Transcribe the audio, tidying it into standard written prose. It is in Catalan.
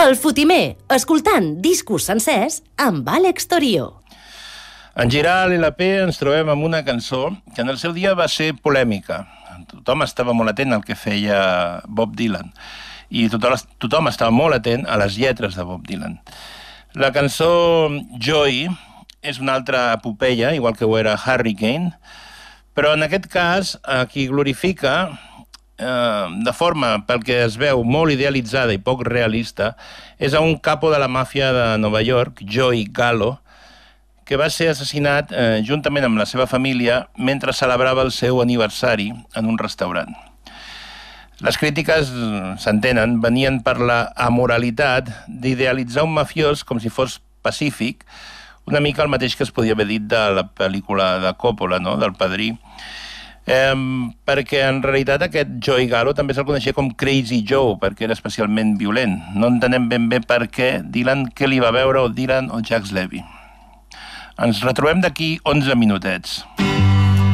El Fotimer, escoltant discos sencers amb Àlex Torio. En girar l'LP ens trobem amb una cançó que en el seu dia va ser polèmica. Tothom estava molt atent al que feia Bob Dylan i tothom estava molt atent a les lletres de Bob Dylan. La cançó Joy és una altra epopeia, igual que ho era Hurricane, però en aquest cas qui glorifica de forma, pel que es veu, molt idealitzada i poc realista, és a un capo de la màfia de Nova York, Joey Gallo, que va ser assassinat juntament amb la seva família mentre celebrava el seu aniversari en un restaurant. Les crítiques, s'entenen, venien per la amoralitat d'idealitzar un mafiós com si fos pacífic, una mica el mateix que es podia haver dit de la pel·lícula de Coppola, no?, del Padrí, perquè en realitat aquest Joey Gallo també se'l coneixia com Crazy Joe, perquè era especialment violent. No entenem ben bé per què Dylan, què li va veure o Dylan o Jacques Levy. Ens retrobem d'aquí 11 minutets.